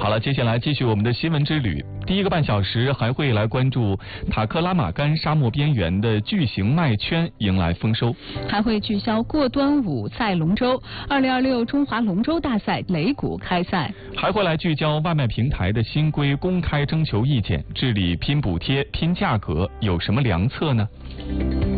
好了，接下来继续我们的新闻之旅。第一个半小时还会来关注塔克拉玛干沙漠边缘的巨型麦圈迎来丰收， 还会聚焦过端午赛龙舟，2026中华龙舟大赛擂鼓开赛， 还会来聚焦外卖平台的新规公开征求意见，治理拼补贴、拼价格有什么良策呢？